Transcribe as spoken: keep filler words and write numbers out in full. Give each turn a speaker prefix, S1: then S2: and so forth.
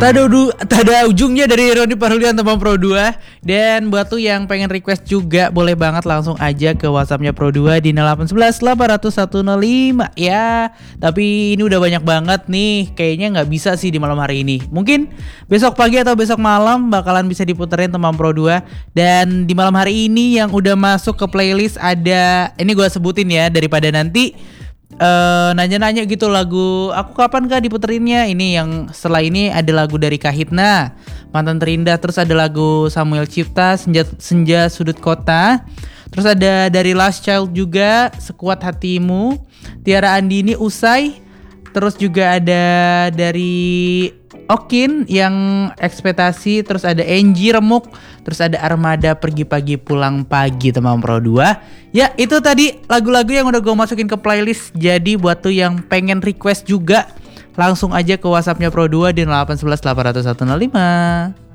S1: Tak ada, udu, tak ada ujungnya dari Roni Parhulian teman Pro dua. Dan buat tuh yang pengen request juga boleh banget langsung aja ke WhatsAppnya Pro dua di nol delapan satu satu delapan nol nol satu nol lima ya. Tapi ini udah banyak banget nih, kayaknya nggak bisa sih di malam hari ini. Mungkin besok pagi atau besok malam bakalan bisa diputerin teman Pro dua. Dan di malam hari ini yang udah masuk ke playlist ada, ini gue sebutin ya daripada nanti Uh, nanya-nanya gitu lagu aku kapan kah diputerinnya. Ini yang setelah ini ada lagu dari Kahitna, Mantan Terindah. Terus ada lagu Samuel Cipta, Senja, Senja Sudut Kota. Terus ada dari Last Child juga, Sekuat Hatimu. Tiara Andini, Usai. Terus juga ada dari Okin yang Ekspektasi. Terus ada Enji, Remuk. Terus ada Armada, Pergi Pagi Pulang Pagi teman Pro dua. Ya itu tadi lagu-lagu yang udah gue masukin ke playlist. Jadi buat tuh yang pengen request juga langsung aja ke WhatsAppnya Pro dua di nol delapan satu satu delapan nol satu nol lima.